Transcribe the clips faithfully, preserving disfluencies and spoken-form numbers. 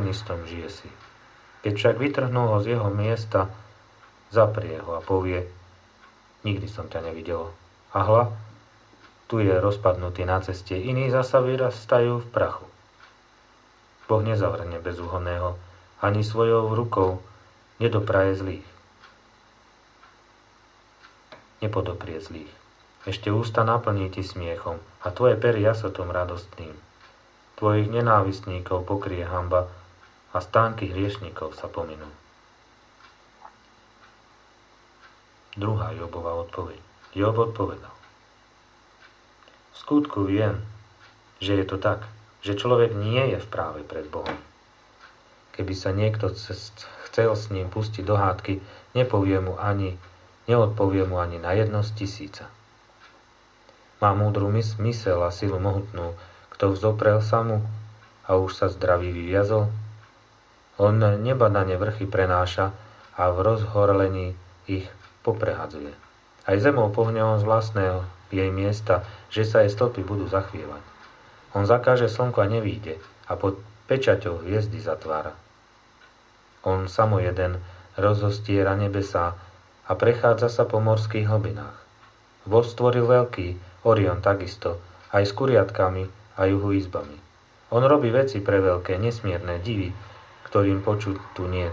humanistom žije si. Keď však vytrhnú ho z jeho miesta, zaprie ho a povie: nikdy som ťa nevidel. A hla, tu je rozpadnutý na ceste, iní zasa vyrastajú v prachu. Boh nezavrhne bezúhonného, ani svojou rukou nedopraje zlých. Nepodoprie zlých. Ešte ústa naplní ti smiechom a tvoje pery jasotom radostným. Tvojich nenávistníkov pokrie hanba a stánky hriešnikov sa pominú. Druhá Jobova odpoveď. Job odpovedal: v skutku viem, že je to tak, že človek nie je v práve pred Bohom. Keby sa niekto chcel s ním pustiť do hádky, nepovie mu ani, neodpovie mu ani na jedno z tisíca. Má múdru mys- mysel a silu mohutnú, kto vzoprel sa mu a už sa zdravý vyviazol. On nebadane vrchy prenáša a v rozhorlení ich poprehadzuje. Aj zemou pohne on z vlastného jej miesta, že sa jej stĺpy budú zachvievať. On zakáže slnko a nevíde a pod pečaťou hviezdy zatvára. On samo jeden rozostiera nebesá a prechádza sa po morských hlbinách. Boh stvoril veľký Orion takisto, aj s kuriatkami a juhu izbami. On robí veci pre veľké, nesmierne divy, ktorým počuť tu niet.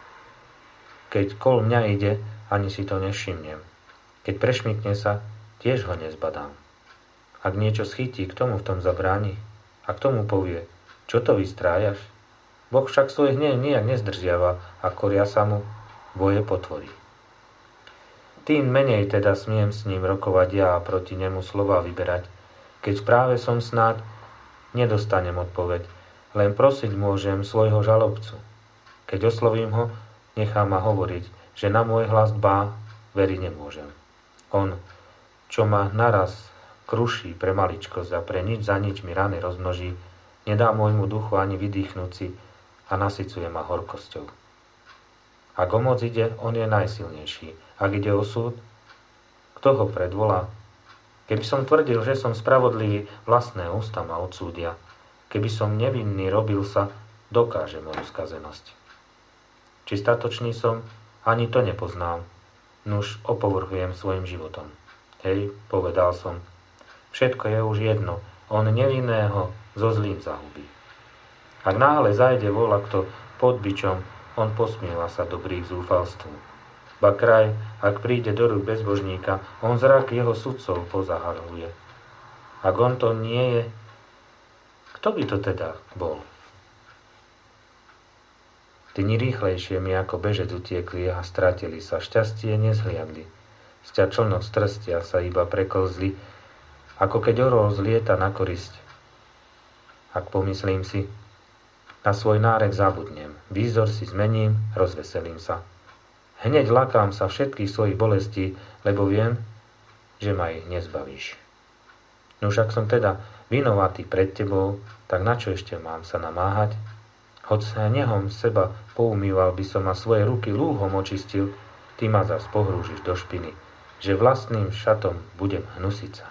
Keď kol mňa ide, ani si to nevšimnem. Keď prešmykne sa, tiež ho nezbadám. Ak niečo schytí, k tomu v tom zabráni. A k tomu povie: čo to vystrájaš? Boh však svoj hnev nijak nezdržiava a koria sa mu boje potvorí. Tým menej teda smiem s ním rokovať ja a proti nemu slova vyberať, keď práve som snáď nedostanem odpoveď, len prosiť môžem svojho žalobcu. Keď oslovím ho, nechá ma hovoriť, že na môj hlas dbá, veriť nemôžem. On, čo ma naraz kruší pre maličkosť a pre nič za nič mi rany rozmnoží, nedá môjmu duchu ani vydýchnuť si a nasycuje ma horkosťou. Ak o moc ide, on je najsilnejší. Ak ide o súd, kto ho predvolá? Keby som tvrdil, že som spravodlivý, vlastné ústa ma odsúdia. Keby som nevinný, robil sa, dokáže moju skazenosť. Či statočný som, ani to nepoznám. Nuž opovrhujem svojim životom. Hej, povedal som, všetko je už jedno, on nevinného so zlým zahubí. Ak náhle zajde vola kto pod bičom, on posmieva sa dobrých zúfalstvu. Ba kraj, ak príde do rúk bezbožníka, on zrak jeho sudcov pozahaluje. Ak on to nie je, kto by to teda bol? Dni rýchlejšie mi ako bežec utiekli a stratili sa, šťastie nezhliadli. Sťa člnok z trstia sa iba preklzli, ako keď orol zlieta na korisť. Ak pomyslím si, na svoj nárek zabudnem, výzor si zmením, rozveselím sa. Hneď lakám sa všetkých svojich bolestí, lebo viem, že ma ich nezbavíš. No však som teda vinovatý pred tebou, tak na čo ešte mám sa namáhať? Hoď hnehom seba poumýval by som a svoje ruky lúhom očistil, ty ma zas pohrúžiš do špiny, že vlastným šatom budem hnusiť sa.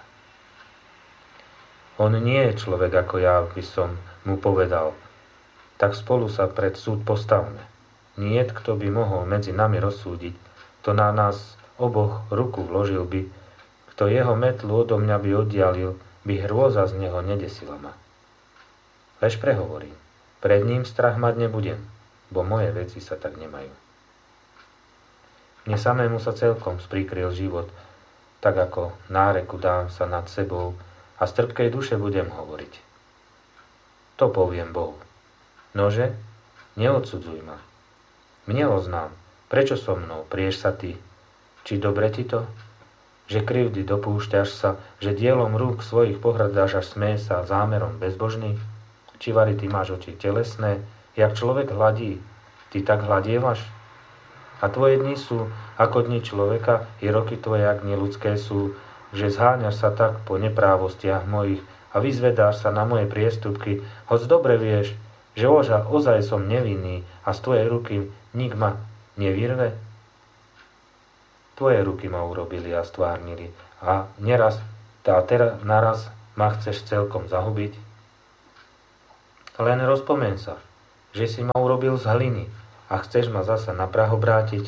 On nie je človek ako ja, by som mu povedal, tak spolu sa pred súd postavme. Niet, kto by mohol medzi nami rozsúdiť, to na nás oboch ruku vložil by, kto jeho metlu odo mňa by oddialil, by hrôza z neho nedesila ma. Lež prehovorím, pred ním strach mať nebudem, bo moje veci sa tak nemajú. Mne samému sa celkom spríkryl život, tak ako náreku dám sa nad sebou a z trpkej duše budem hovoriť. To poviem Bohu. Nože, neodsudzuj ma. Mne oznám, prečo so mnou prieš sa ty? Či dobre ti to? Že krivdy dopúšťaš sa, že dielom rúk svojich pohrdáš až smeje sa zámerom bezbožný? Či vari ty máš oči telesné, jak človek hladí, ty tak hladievaš? A tvoje dni sú ako dni človeka, i roky tvoje, ak neľudské sú, že zháňaš sa tak po neprávostiach mojich a vyzvedáš sa na moje priestupky, hoď dobre vieš, že oža, ozaj som nevinný a z tvojej ruky nik ma nevyrve? Tvoje ruky ma urobili a stvárnili a neraz, tá teraz naraz ma chceš celkom zahubiť? Len rozpomeň sa, že si ma urobil z hliny a chceš ma zasa na prah obrátiť?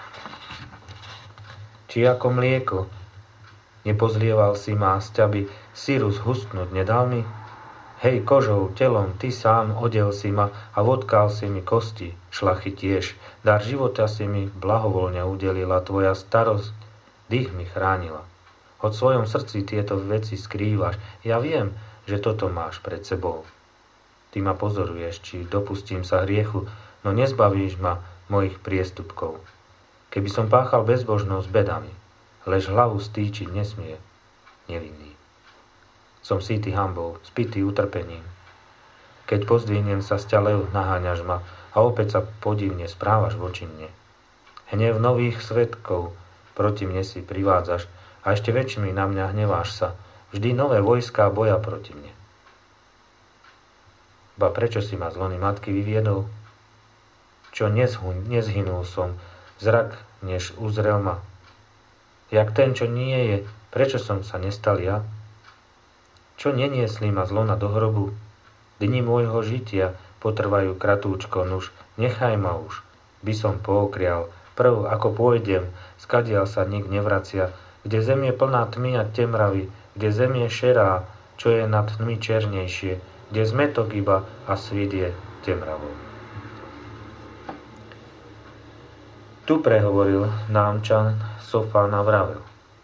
Či ako mlieko nepozlieval si ma z ťaby, syru zhustnúť nedal mi? Hej, kožou, telom, ty sám odel si ma a vodkal si mi kosti, šlachy tiež. Dar života si mi blahovoľne udelila, tvoja starosť, dých mi chránila. Od svojom srdci tieto veci skrývaš, ja viem, že toto máš pred sebou. Ty ma pozoruješ, či dopustím sa hriechu, no nezbavíš ma mojich priestupkov. Keby som páchal bezbožnosť bedami, lež hlavu stýčiť nesmie nevinný. Som sýty hanbou, spitý utrpením. Keď pozdvihnem sa z ťa lev, naháňaš ma a opäť sa podivne správaš voči mne. Hnev nových svedkov proti mne si privádzaš a ešte väčšmi na mňa hneváš sa. Vždy nové vojská boja proti mne. Ba prečo si ma z lony matky vyviedol? Čo nezhuň, nezhynul som, zrak než uzrel ma. Jak ten, čo nie je, prečo som sa nestal ja? Čo neniesli ma zlona do hrobu? Dni môjho žitia potrvajú kratúčko, nuž, nechaj ma už, by som pookrial. Prv, ako pôjdem, skadiaľ sa nik nevracia, kde zem je plná tmy a temravy, kde zem je šerá, čo je nad tmy černejšie, kde zmetok iba a svit je temravou. Tu prehovoril Námčan Sofán a vravel.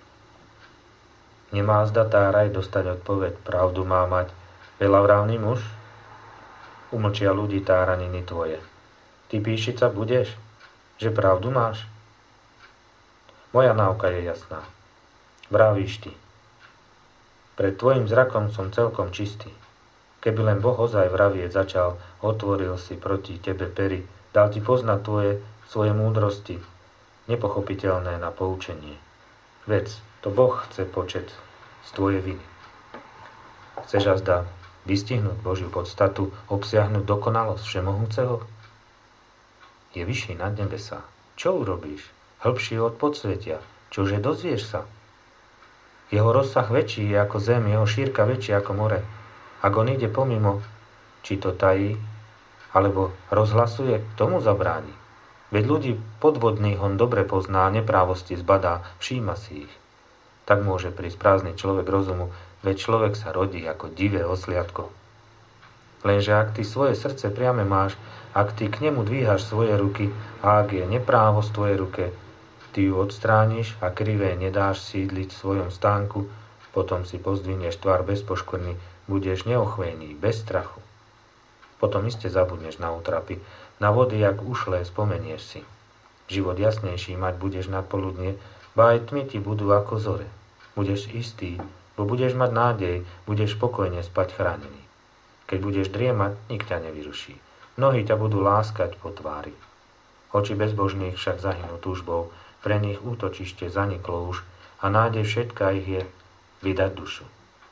Nemá zda Táraj dostať odpoveď, pravdu má mať veľavrávny muž? Umlčia ľudí táraniny tvoje. Ty píšica budeš, že pravdu máš? Moja náuka je jasná. Vravíš ty. Pred tvojim zrakom som celkom čistý. Keby len Boh ozaj vravieť začal, otvoril si proti tebe pery, dal ti poznať tvoje, svoje múdrosti, nepochopiteľné na poučenie. Vec, to Boh chce počet z tvojej viny. Chceš azda vystihnúť Božiu podstatu, obsiahnuť dokonalosť Všemohúceho? Je vyšší nad nebesá. Čo urobíš? Hĺbší od podsvetia. Čože dozvieš sa? Jeho rozsah väčší je ako zem, jeho šírka väčšia ako more. Ak on ide pomimo, či to tají, alebo rozhlasuje, tomu zabráni. Veď ľudí podvodných on dobre pozná, neprávosti zbadá, všíma si ich. Tak môže prísť prázdny človek rozumu, veď človek sa rodí ako divé osliadko. Lenže ak ty svoje srdce priame máš, ak ty k nemu dvíhaš svoje ruky a ak je neprávosť v tvojej ruke, ty ju odstrániš a krivé nedáš sídliť v svojom stánku, potom si pozdvinieš tvár bez poškvrny, budeš neochvejný, bez strachu. Potom iste zabudneš na útrapy, na vody, jak ušlé, spomenieš si. Život jasnejší mať budeš nad poludnie, ba aj tmy ti budú ako zore. Budeš istý, bo budeš mať nádej, budeš spokojne spať chránený. Keď budeš driemať, nik ťa nevyruší. Nohy ťa budú láskať po tvári. Oči bezbožných však zahynú túžbou, pre nich útočište zaniklo už a nádej všetká ich je vydať dušu.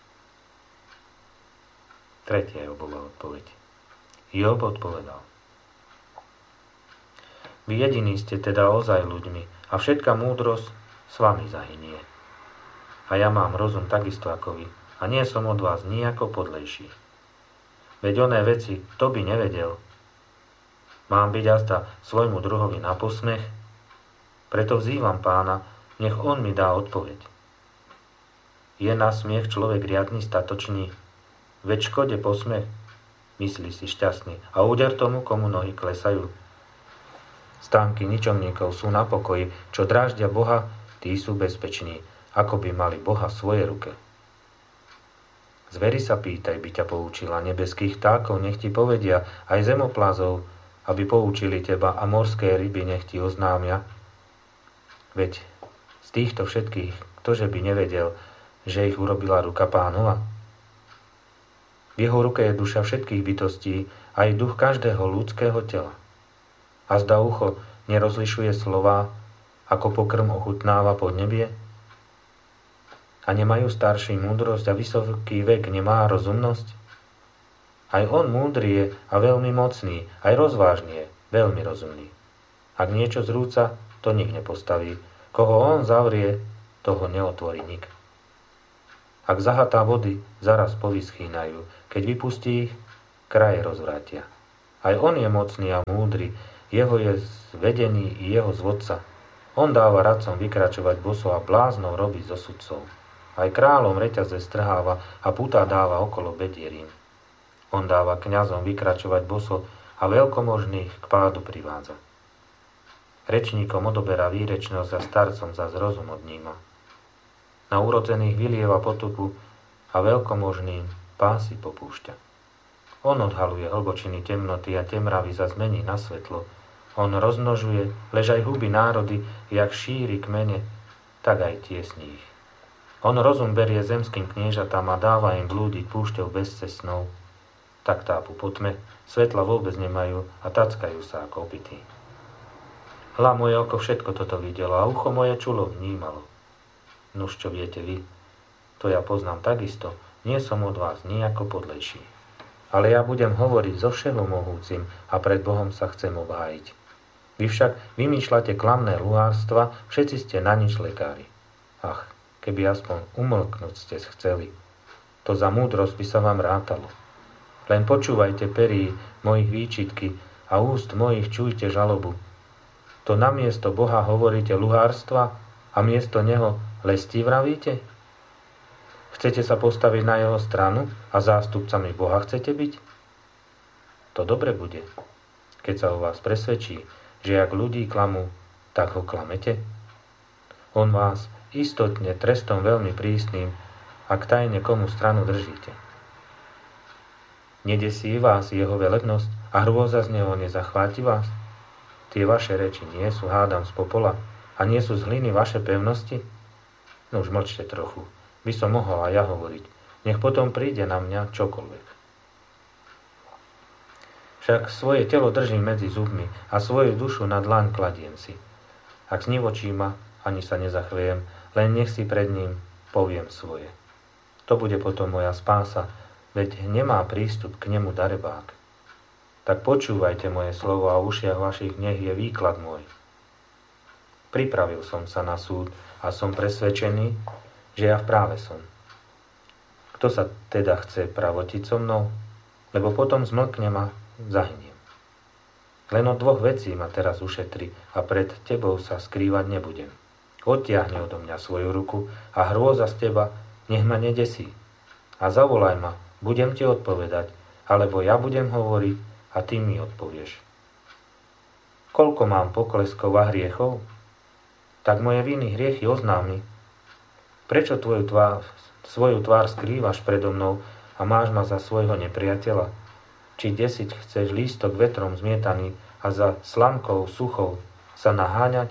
Tretia Jobova odpoveď. Job odpovedal. Vy jediní ste teda ozaj ľuďmi a všetká múdrosť s vami zahynie. A ja mám rozum takisto ako vy a nie som od vás nijako podlejší. Veď oné veci, kto by nevedel? Mám byť azda svojmu druhovi na posmech? Preto vzývam Pána, nech on mi dá odpoveď. Je na smiech človek riadny, statočný? Veď škode posmech, myslí si šťastný, a úder tomu, komu nohy klesajú. Stánky ničomníkov sú na pokoji, čo dráždia Boha, tí sú bezpeční, ako by mali Boha v svojej ruke. Zveri sa pýtaj, by ťa poučila, nebeských vtákov nech ti povedia, aj zemoplazov, aby poučili teba, a morské ryby nech ti oznámia. Veď z týchto všetkých, ktože by nevedel, že ich urobila ruka Pánova? V jeho ruke je duša všetkých bytostí, aj duch každého ľudského tela. A zda ucho nerozlišuje slová, ako pokrm ochutnáva podnebie? A nemajú starší múdrosť a vysoký vek nemá rozumnosť? Aj on múdry je a veľmi mocný, aj rozvážny je, veľmi rozumný. Ak niečo zrúca, to nik nepostaví. Koho on zavrie, toho neotvorí nik. Ak zahatá vody, zaraz povyschýnajú. Keď vypustí ich, kraje rozvrátia. Aj on je mocný a múdry, jeho je zvedený i jeho zvodca. On dáva radcom vykračovať boso a bláznom robí zo sudcov. Aj kráľom reťaze strháva a putá dáva okolo bedierím. On dáva kňazom vykračovať boso a veľkomožných k pádu privádza. Rečníkom odoberá výrečnosť a starcom zas rozum odníma. Na urodzených vylieva potupu a veľkomožným pásy popúšťa. On odhaluje hlbočiny temnoty a temravy zas mení na svetlo. On rozmnožuje, lež aj huby národy, jak šíri kmene, tak aj tiesní ich. On rozum berie zemským kniežatám a dáva im blúdiť púšťou bezcestnou. Tak tápu po tme, svetla vôbec nemajú a tackajú sa ako opití. Hla moje oko všetko toto videlo a ucho moje čulo vnímalo. Nuž čo viete vy, to ja poznám takisto, nie som od vás nijako podlejší. Ale ja budem hovoriť so všehomohúcim a pred Bohom sa chcem obhájiť. Vy však vymýšľate klamné luhárstva, všetci ste na nič lekári. Ach, keby aspoň umlknúť ste chceli, to za múdrosť by sa vám rátalo. Len počúvajte perí mojich výčitky a úst mojich čujte žalobu. To namiesto Boha hovoríte luhárstva a miesto neho lesti vravíte? Chcete sa postaviť na jeho stranu a zástupcami Boha chcete byť? To dobre bude, keď sa o vás presvedčí, že ak ľudí klamú, tak ho klamete. On vás istotne trestom veľmi prísnym, ak tajne komu stranu držíte. Nedesí vás jeho velebnosť a hrôza z neho nezachváti vás? Tie vaše reči nie sú, hádam, z popola a nie sú z hliny vaše pevnosti? No už mlčte trochu, by som mohol aj ja hovoriť. Nech potom príde na mňa čokoľvek. Však svoje telo držím medzi zubmi a svoju dušu na dlaň kladiem si. Ak snivočíma, ani sa nezachvejem, len nech si pred ním poviem svoje. To bude potom moja spása, veď nemá prístup k nemu darebák. Tak počúvajte moje slovo a v ušiach vašich nech je výklad môj. Pripravil som sa na súd a som presvedčený, že ja v práve som. Kto sa teda chce pravotiť so mnou? Lebo potom zmlknem a zahyniem. Len od dvoch vecí ma teraz ušetri a pred tebou sa skrývať nebudem. Odtiahni odo mňa svoju ruku a hrôza z teba nech ma nedesí. A zavolaj ma, budem ti odpovedať, alebo ja budem hovoriť a ty mi odpovieš. Koľko mám pokleskov a hriechov? Tak moje viny hriechy oznámi. Prečo tvoju tvár, svoju tvár skrývaš predo mnou a máš ma za svojho nepriateľa? Či desiť chceš lístok vetrom zmietaný a za slamkou suchou sa naháňať?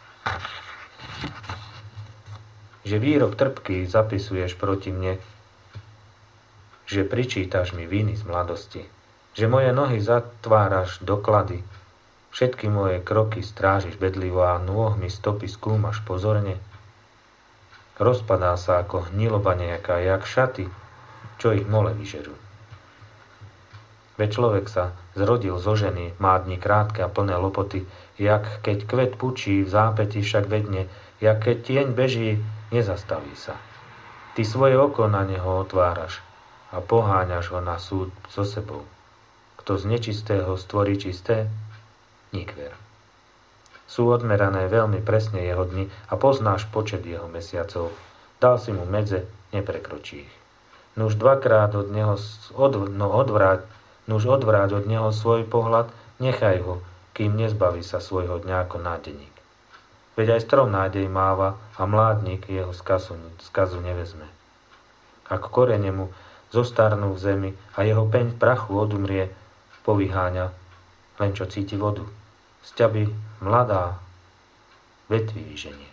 Že výrok trpký zapisuješ proti mne, že pričítaš mi viny z mladosti, že moje nohy zatváraš doklady, všetky moje kroky strážiš bedlivo a nôh mi stopy skúmaš pozorne. Rozpadá sa ako hniloba nejaká, jak šaty, čo ich mole vyžerú. Veď človek sa zrodil zo ženy, má dni krátke a plné lopoty, jak keď kvet pučí, v zápäti však vedne, jak keď tieň beží, nezastaví sa. Ty svoje oko na neho otváraš a poháňaš ho na súd so sebou. Kto z nečistého stvorí čisté? Nikver. Sú odmerané veľmi presne jeho dni a poznáš počet jeho mesiacov. Dal si mu medze, neprekročí ich. Nuž dvakrát od neho od, no odvráť, nuž odvráť od neho svoj pohľad, nechaj ho, kým nezbaví sa svojho dňa ako nádeník. Veď aj strom nádej máva a mládnik jeho skazu, skazu nevezme. Ak korene mu zostarnú v zemi a jeho peň v prachu odumrie, povyháňa, len čo cíti vodu. Z ťaby mladá vetvy vyženie.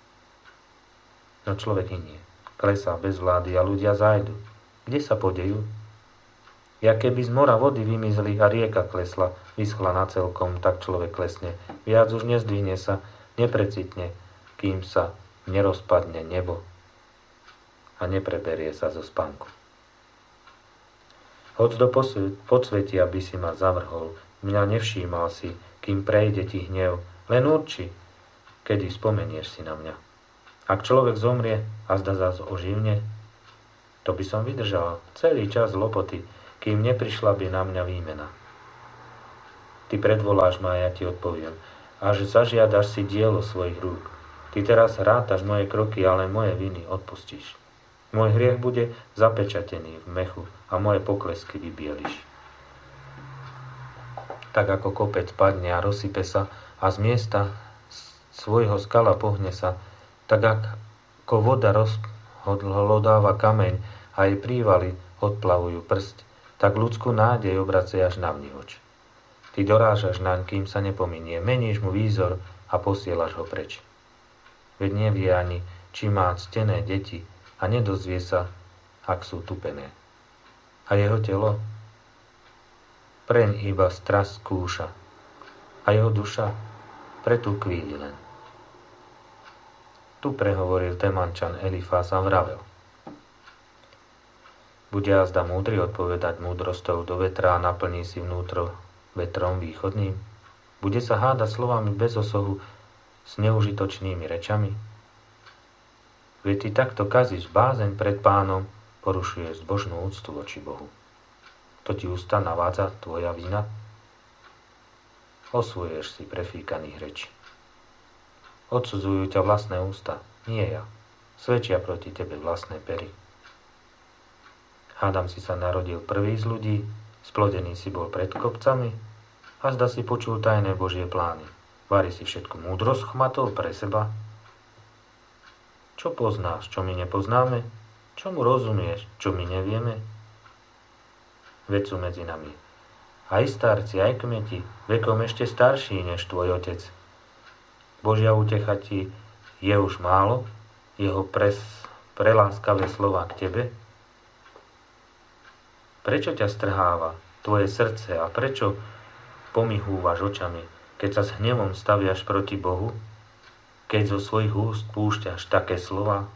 No človek inie, klesá bez vlády a ľudia zájdu. Kde sa podejú? Ja keby z mora vody vymizli a rieka klesla, vyschla na celkom, tak človek klesne. Viac už nezdvihne sa, neprecitne, kým sa nerozpadne nebo a nepreberie sa zo spánku. Hoď do podsvetia by si ma zavrhol, mňa nevšímal si, kým prejde ti hnev, len urči, kedy spomenieš si na mňa. Ak človek zomrie a zda zás oživne, to by som vydržal celý čas lopoty, kým neprišla by na mňa výmena. Ty predvoláš ma a ja ti odpoviem. Až zažiadaš si dielo svojich rúk. Ty teraz rátaš moje kroky, ale moje viny odpustíš. Môj hriech bude zapečatený v mechu a moje poklesky vybieliš. Tak ako kopec padne a rozsype sa a z miesta svojho skala pohne sa, tak ako voda rozhlodáva kameň a jej prívaly odplavujú prst, tak ľudskú nádej obracaš na vnívoč. Ty dorážaš naň, kým sa nepominie, meníš mu výzor a posielaš ho preč. Veď nevie ani, či má ctené deti a nedozvie sa, ak sú tupené. A jeho telo? Preň iba strast skúša a jeho duša pre tú chvíli len. Tu prehovoril Temančan Elifás a vravel. Bude jazda múdry odpovedať múdrosťou do vetra a naplní si vnútro vetrom východným? Bude sa hádať slovami bez osohu s neužitočnými rečami? Veď ty takto kazíš bázeň pred Pánom, porušuješ zbožnú úctu voči Bohu. To ti ústa navádza tvoja vina? Osvojuješ si prefíkaných rečí. Odsudzujú ťa vlastné ústa, nie ja. Svedčia proti tebe vlastné pery. Hádam si sa narodil prvý z ľudí, splodený si bol pred kopcami a zda si počul tajné Božie plány. Vári si všetku múdrosť chmatol pre seba. Čo poznáš, čo my nepoznáme? Čomu rozumieš, čo my nevieme? Veď sú medzi nami aj starci, aj kmeti, vekom ešte starší než tvoj otec. Božia útecha ti je už málo, jeho pres, preláskavé slova k tebe? Prečo ťa strháva tvoje srdce a prečo pomihúvaš očami, keď sa s hnevom staviaš proti Bohu, keď zo svojich úst púšťaš také slova?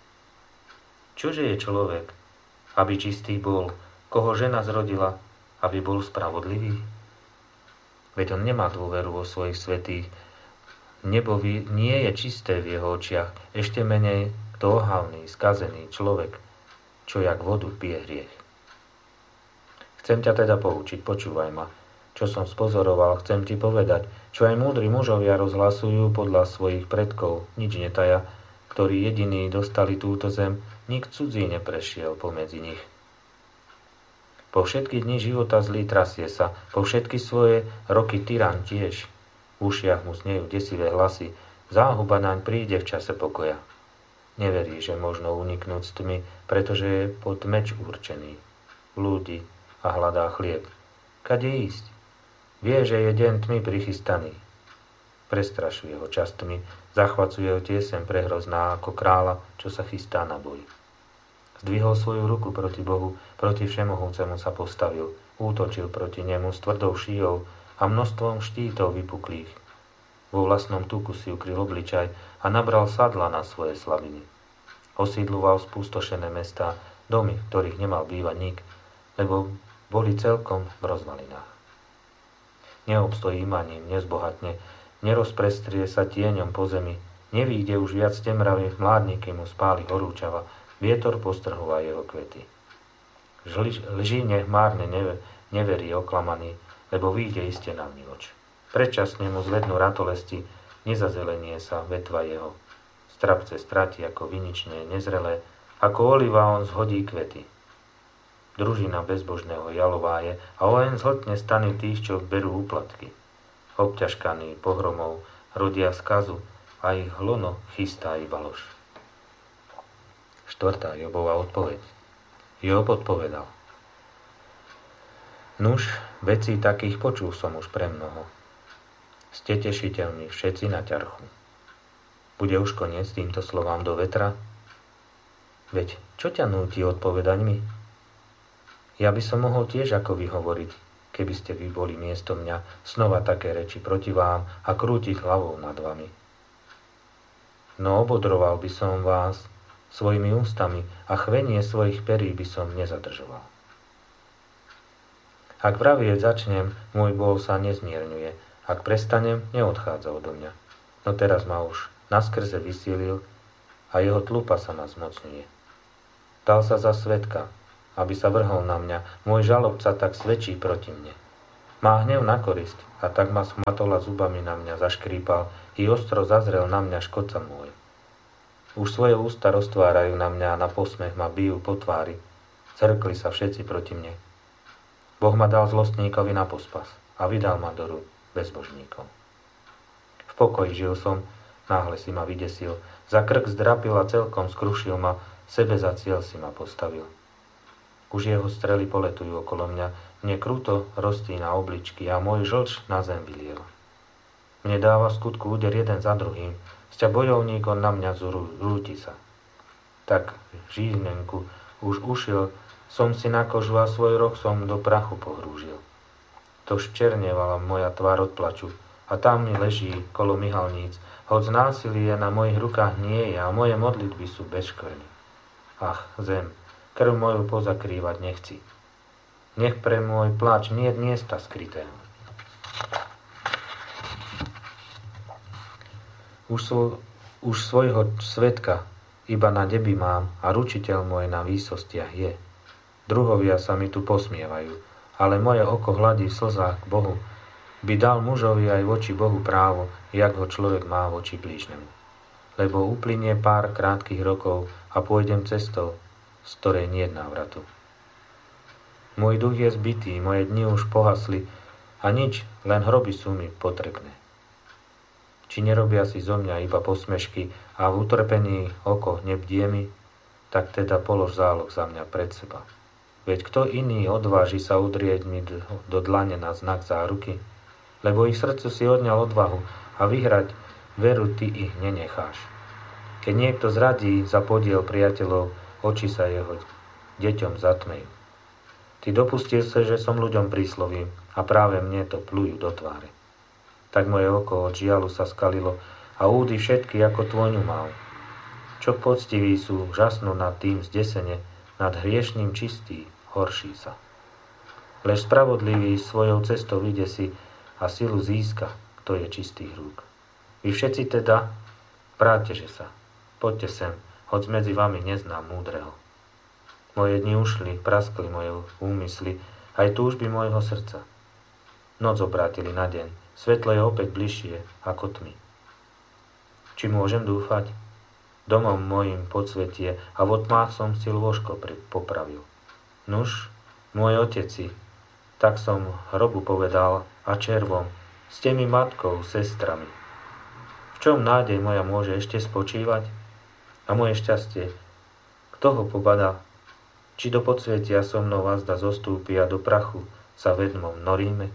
Čože je človek, aby čistý bol, koho žena zrodila, aby bol spravodlivý? Veď on nemá dôveru vo svojich svätých, nebo nie je čisté v jeho očiach, ešte menej kto ohavný, skazený človek, čo jak vodu pije hriech. Chcem ťa teda poučiť, počúvaj ma, čo som spozoroval, chcem ti povedať, čo aj múdri mužovia rozhlasujú podľa svojich predkov, nič netaja, ktorí jediní dostali túto zem, nik cudzí neprešiel pomedzi nich. Po všetky dni života zlý trasie sa, po všetky svoje roky tyran tiež. V ušiach mu znejú desivé hlasy, záhuba naň príde v čase pokoja. Neverí, že možno uniknúť z tmy, pretože je pod meč určený. Blúdi a hľadá chlieb. Kade ísť? Vie, že je deň tmy prichystaný. Prestrašuje ho čas tmy, zachvacuje ho tiesem prehrozná ako kráľa, čo sa chystá na boj. Zdvihol svoju ruku proti Bohu, proti Všemohúcemu sa postavil, útočil proti nemu s tvrdou šíjou a množstvom štítov vypuklých. Vo vlastnom tuku si ukryl obličaj a nabral sadla na svoje slabiny. Osídľoval spustošené mestá, domy, v ktorých nemal bývať nik, lebo boli celkom v rozvalinách. Neobstojí imaním, nezbohatne, nerozprestrie sa tieňom po zemi, nevíde už viac temravie, mládniky mu spáli horúčava, vietor postrhúva jeho kvety. Lži nech márne neverí oklamaný, lebo vyjde iste na vnívoč. Predčasne mu zvednú ratolesti, nezazelenie sa vetva jeho. Strapce stratí ako viničné, nezrelé, ako oliva on zhodí kvety. Družina bezbožného jalováje a oheň zhltne stany tých, čo berú úplatky. Obťažkaní pohromov rodia skazu a ich hlono chystá iba lož. Štvrtá Jobova odpoveď. Job odpovedal. Nuž, vecí takých počul som už premnoho. Ste tešiteľní všetci na ťarchu. Bude už koniec týmto slovám do vetra? Veď, čo ťa núti odpovedať mi? Ja by som mohol tiež ako vy hovoriť, keby ste vy boli miesto mňa, znova také reči proti vám a krútiť hlavou nad vami. No obodroval by som vás svojimi ústami a chvenie svojich perí by som nezadržoval. Ak vravieť začnem, môj bôl sa nezmierňuje, ak prestanem, neodchádza odo mňa. No teraz ma už naskrze vysielil a jeho tlupa sa ma zmocňuje. Dal sa za svedka, aby sa vrhol na mňa, môj žalobca tak svedčí proti mne. Má hnev na korisť, a tak ma smatol a zubami na mňa zaškrípal i ostro zazrel na mňa škodca môj. Už svoje ústa roztvárajú na mňa a na posmech ma bijú po tvári. Zrkli sa všetci proti mne. Boh ma dal zlostníkovi na pospas a vydal ma do rúk bezbožníkov. V pokoji žil som, náhle si ma vydesil, za krk zdrapil a celkom skrušil ma, sebe za cieľ si ma postavil. Už jeho strely poletujú okolo mňa, mne kruto roztína obličky a môj žlč na zem vyliel. Mne dáva v skutku úder jeden za druhým, sťa bojovník on na mňa zrúti sa. Tak žíznenku už ušiel, som si na kožu a svoj roh som do prachu pohrúžil. To ščernevala moja tvár od plaču a tam mi leží kolo myhalníc, hoď násilie na mojich rukách nie je a moje modlitby sú bez škvrny. Ach, zem, krv moju pozakrývať nechci. Nech pre môj pláč nie je miesta skrytého. Už, svo, už svojho svetka iba na nebi mám a ručiteľ môj na výsostiach je. Druhovia sa mi tu posmievajú, ale moje oko hladí v slzách k Bohu, by dal mužovi aj voči Bohu právo, jak ho človek má voči blížnemu. Lebo uplynie pár krátkych rokov a pôjdem cestou, z ktorej nie je návratu. Môj duch je zbitý, moje dni už pohasli a nič, len hroby sú mi potrebné. Či nerobia si zo mňa iba posmešky a v utrpení oko nebdie mi, tak teda polož záloh za mňa pred seba. Veď kto iný odváži sa udrieť mi do, do dlane na znak záruky? Lebo ich srdcu si odňal odvahu a vyhrať veru ty ich nenecháš. Keď niekto zradí za podiel priateľov, oči sa jeho deťom zatmejú. Ty dopustil sa, že som ľuďom príslovím a práve mne to plujú do tváre. Tak moje oko od žialu sa skalilo a údy všetky ako tvoňu mal. Čo poctiví sú, žasnú nad tým zdesene, nad hriešným čistý, horší sa. Lež spravodlivý svojou cestou ide si a silu získa, kto je čistých rúk. Vy všetci teda, vráťte sa, poďte sem, hoď medzi vami neznám múdreho. Moje dni ušli, praskli moje úmysly, aj túžby mojho srdca. Noc obrátili na deň, svetlo je opäť bližšie ako tmy. Či môžem dúfať? Domom mojim podsvetie a v otmách som si lôžko popravil. Nuž, môj oteci, tak som hrobu povedal a červom, ste mi matkou, sestrami. V čom nádej moja môže ešte spočívať? A moje šťastie, kto ho pobadá? Či do podsvetia so mnou vazda zostúpi a do prachu sa vedmom noríme?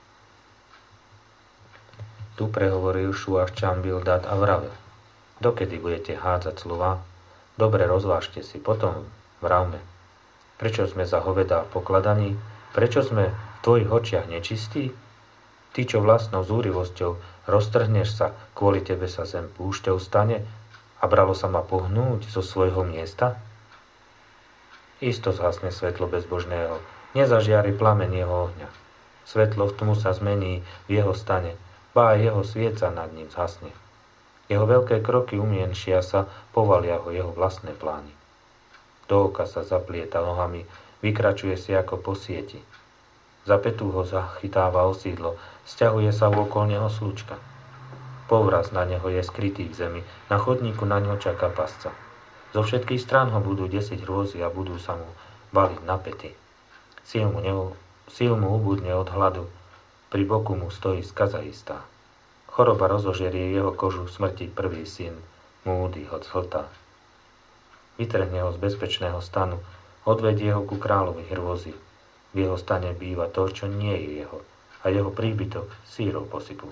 Tu prehovoril Šuach Čambildat a vravel. Dokedy budete hádzať slova? Dobre rozvážte si, potom vravme. Prečo sme za hovedá pokladaní? Prečo sme v tvojich očiach nečistí? Ty, čo vlastnou zúrivosťou roztrhneš sa, kvôli tebe sa zem púšťou stane a bralo sa ma pohnúť zo svojho miesta? Isto zhasne svetlo bezbožného, nezažiari plamen jeho ohňa. Svetlo v tmu sa zmení v jeho stane, ba aj jeho svieca nad ním zhasne. Jeho veľké kroky umienšia sa, povalia ho jeho vlastné plány. Do oka sa zaplieta nohami, vykračuje si ako po sieti. Za petu ho zachytáva osídlo, sťahuje sa vôkol neho slučka. Povraz na neho je skrytý v zemi, na chodníku na ňo čaká pasca. Zo všetkých strán ho budú desiť hrôzy a budú sa mu baliť na pety. Síl mu, neho, síl mu ubudne od hladu, pri boku mu stojí skaza istá. Choroba rozožerie jeho kožu, smrti prvý syn, múdy ho zhltá. Vytrhne ho z bezpečného stanu, odvedie ho ku kráľovi hrôzy. V jeho stane býva to, čo nie je jeho, a jeho príbytok sírov posypú.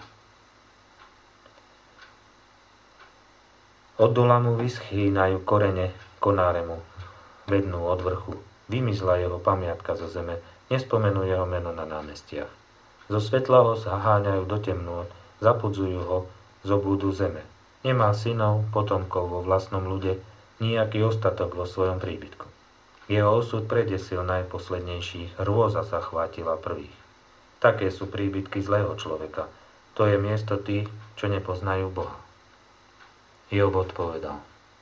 Od dola mu vyschýnajú korene, konáre mu vednú od vrchu. Vymizla jeho pamiatka zo zeme, nespomenú jeho meno na námestiach. Zo svetla ho zaháňajú do temnôt, zapudzujú ho z obúdu zeme. Nemá synov, potomkov vo vlastnom ľude, nijaký ostatok vo svojom príbytku. Jeho osud predesil najposlednejších, hrôza zachvátila prvých. Také sú príbytky zlého človeka. To je miesto tých, čo nepoznajú Boha. Job odpovedal.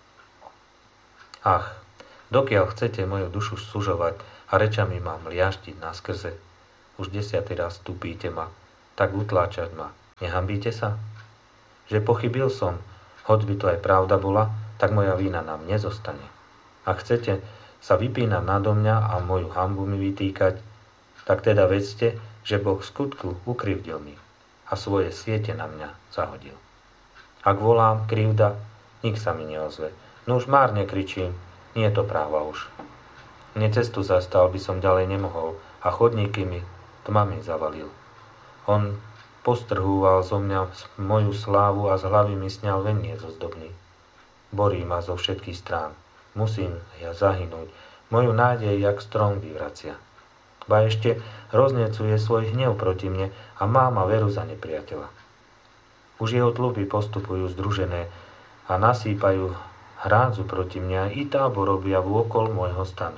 Ach, dokiaľ chcete moju dušu sužovať a rečami ma mliaštiť naskrze, Už desiatý raz tupíte ma, tak utláčať ma. Nehambíte sa? Že pochybil som, hoď by to aj pravda bola, tak moja vína nám nezostane. Ak chcete sa vypínať nado mňa a moju hanbu mi vytýkať, tak teda vedzte, že Boh v skutku ukrivdil mi a svoje siete na mňa zahodil. Ak volám krivda, nik sa mi neozve. No už márne kričím, nie je to práva už. Mne cestu zastal, by som ďalej nemohol a chodníky mi tmami zavalil. On postrhúval zo mňa moju slávu a z hlavy mi sňal veniec ozdobný. Borí ma zo všetkých strán. Musím ja zahynúť. Moju nádej jak strom vyvracia. Ba ešte roznecuje svoj hnev proti mne a má ma veru za nepriateľa. Už jeho tluby postupujú združené a nasýpajú hrádzu proti mňa i tábor robia vôkol môjho stanu.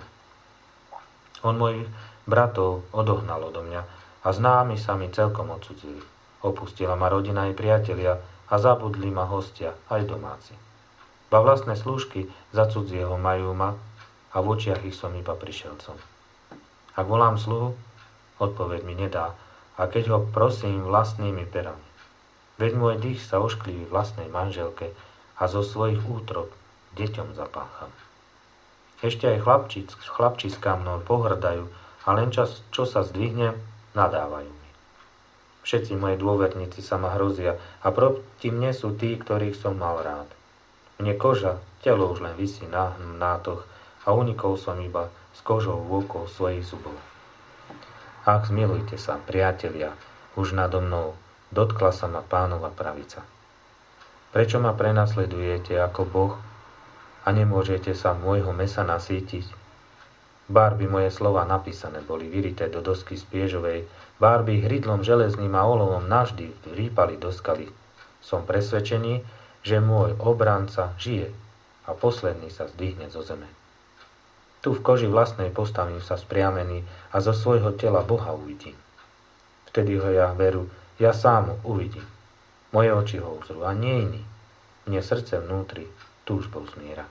On mojich bratov odohnal odo mňa a známi sa mi celkom odsudzili. Opustila ma rodina i priatelia a zabudli ma hostia aj domáci. Ba vlastné slúžky za cudzieho majú ma a v očiach ich som iba prišelcom. Ak volám sluhu, odpoveď mi nedá a keď ho prosím vlastnými perami. Veď môj dých sa oškliví vlastnej manželke a zo svojich útrob deťom zapácham. Ešte aj chlapčic, chlapčiská mnou pohrdajú a len čas, čo sa zdvihnem, nadávajú mi. Všetci moji dôverníci sa ma hrozia a proti mne sú tí, ktorých som mal rád. Mne koža, telo už len visí na nátoch a unikol som iba s kožou vôkol svojich zubov. Ach, zmilujte sa, priatelia, už nado mnou, dotkla sa ma Pánova pravica. Prečo ma prenasledujete ako Boh a nemôžete sa môjho mesa nasýtiť? Bár by moje slova napísané boli vyrité do dosky spiežovej, bár by hridlom železným a olovom navždy vrípali do skaly. Som presvedčený, že môj obranca žije a posledný sa zdvihne zo zeme. Tu v koži vlastnej postavím sa spriamený a zo svojho tela Boha uvidím. Vtedy ho ja veru, ja sám ho uvidím. Moje oči ho uzrú a nie iný. Mne srdce vnútri túžbou zmiera.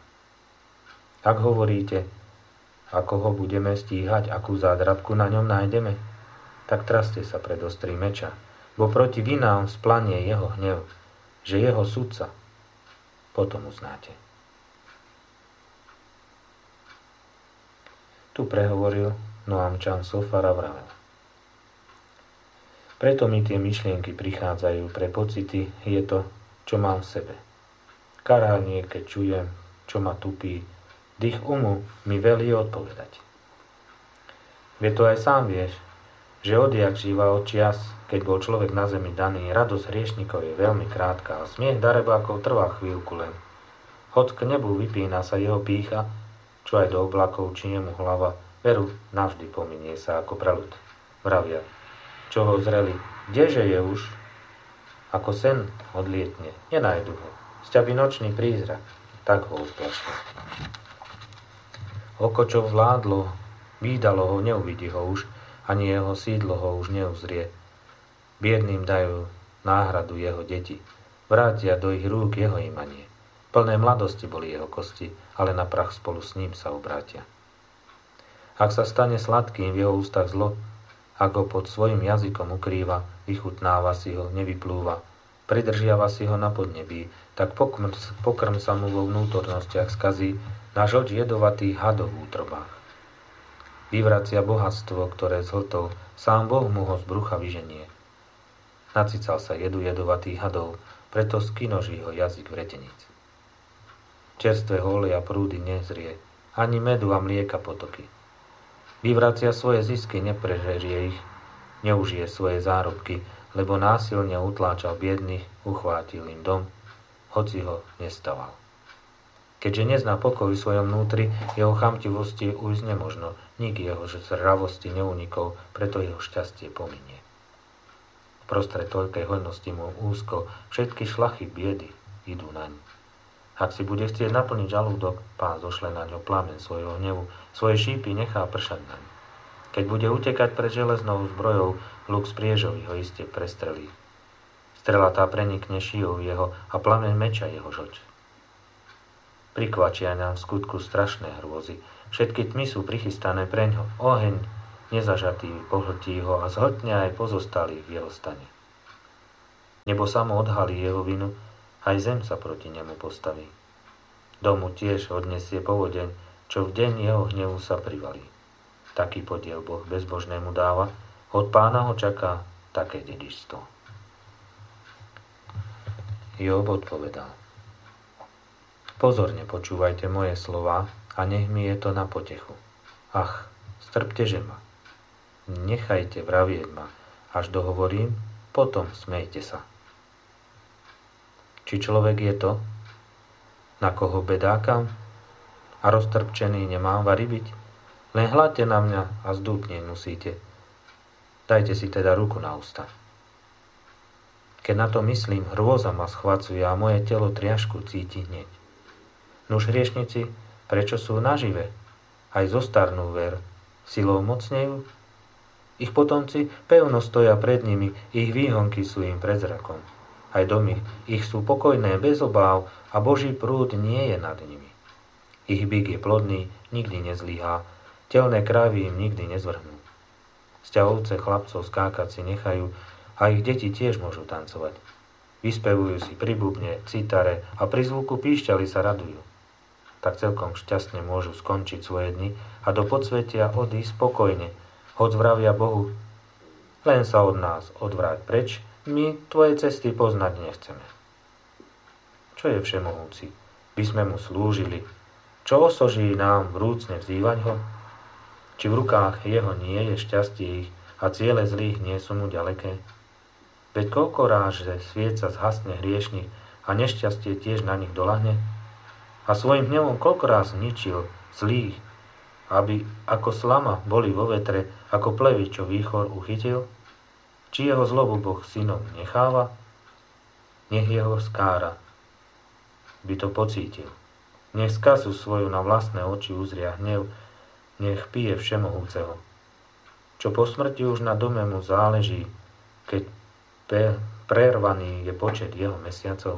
Ak hovoríte, ako ho budeme stíhať, akú zádrabku na ňom nájdeme, tak traste sa pred ostrý meča, bo proti vinám splanie jeho hnev, že jeho sudca potom uznáte. Tu prehovoril Noamčan Sofar a vravel. Preto mi tie myšlienky prichádzajú, pre pocity je to, čo mám v sebe. Karánie, keď čujem, čo ma tupí, dých umu mi velí odpovedať. Vie to aj sám vieš, že odjak živa od čias, keď bol človek na zemi daný, radosť hriešnikov je veľmi krátka a smiech darebákov trvá chvíľku len. Hoď k nebu vypína sa jeho pýcha, čo aj do oblakov či jemu hlava, veru navždy pominie sa ako preľud. Vravia, čo ho zreli, kdeže je už? Ako sen odlietne, nenájdu ho. Sťaby nočný prízrak, tak ho odplašne. Oko, čo vládlo, vídalo ho, neuvidí ho už, ani jeho sídlo ho už neuzrie. Biedným dajú náhradu jeho deti, vrátia do ich rúk jeho imanie. Plné mladosti boli jeho kosti, ale na prach spolu s ním sa obrátia. Ak sa stane sladkým v jeho ústach zlo, ak ho pod svojim jazykom ukrýva, vychutnáva si ho, nevyplúva, pridržiava si ho na podnebí, tak pokrm, pokrm sa mu vo vnútornostiach skazí, na žlč jedovatých hadov v útrobách. Vyvracia bohatstvo, ktoré zhltol, sám Boh mu ho z brucha vyženie. Nacical sa jedu jedovatých hadov, preto skinoží ho jazyk vreteníc. Čerstvého oleja prúdy nezrie, ani medu a mlieka potoky. Vyvracia svoje zisky, neprežerie ich, neužije svoje zárobky, lebo násilne utláčal biedných, uchvátil im dom, hoci ho nestaval. Keďže nezná pokoj v svojom vnútri, jeho chamtivosti ujsť nemožno, nik jeho zravosti neunikol, preto jeho šťastie pominie. Prostred toľkej hojnosti mu úzko, všetky šlachy biedy idú naň. Ak si bude chcieť naplniť žalúdok, Pán zošle na ňo plameň svojho hnevu, svoje šípy nechá pršať naň. Keď bude utekať pred železnou zbrojou, luk z priežový ho iste prestrelí. Strela tá prenikne šijou jeho a plameň meča jeho žlč. Prikvačia nám v skutku strašné hrôzy. Všetky tmy sú prichystané preňho. Oheň nezažatý pohltí ho a zhltne aj pozostalých v jeho stane. Nebo samo odhalí jeho vinu, aj zem sa proti nemu postaví. Domu tiež odnesie povodeň, čo v deň jeho hnevu sa privalí. Taký podiel Boh bezbožnému dáva, od Pána ho čaká také dedičstvo. Job odpovedal: Pozorne počúvajte moje slová a nech mi je to na potechu. Ach, strpteže ma. Nechajte vravieť ma, až dohovorím, potom smejte sa. Či človek je to, na koho bedákam a roztrpčený nemám vari byť? Len hľadte na mňa a zdúpnieť musíte. Dajte si teda ruku na ústa. Keď na to myslím, hrôza ma schvacuje a moje telo triašku cíti hneď. Nuž hriešnici, prečo sú nažive? Aj zostarnú ver, silou mocnejú? Ich potomci pevno stoja pred nimi, ich výhonky sú im pred zrakom. Aj domy ich sú pokojné, bez obáv a Boží prúd nie je nad nimi. Ich byk je plodný, nikdy nezlíhá, telné krávy im nikdy nezvrhnú. Sťahovce chlapcov skákať si nechajú a ich deti tiež môžu tancovať. Vyspevujú si pri bubne, citare a pri zvuku píšťaly sa radujú. Tak celkom šťastne môžu skončiť svoje dni a do podsvetia odísť spokojne, hoď vravia Bohu: len sa od nás odvráť preč, my tvoje cesty poznať nechceme. Čo je všemohúci? By sme mu slúžili. Čo osoží nám vrúcne vzývať ho? Či v rukách jeho nie je šťastie ich a ciele zlých nie sú mu ďaleké? Veď koľko ráž, že svieca zhasne hriešnych a nešťastie tiež na nich dolahne? A svojim hnevom koľko ráz zničil zlých, aby ako slama boli vo vetre, ako plevy, čo výchor uchytil? Či jeho zlobu Boh synom necháva? Nech jeho skára by to pocítil. Nech skazu svoju na vlastné oči uzria hnev, nech pije všemohúceho. Čo po smrti už na dome mu záleží, keď pe- prervaný je počet jeho mesiacov.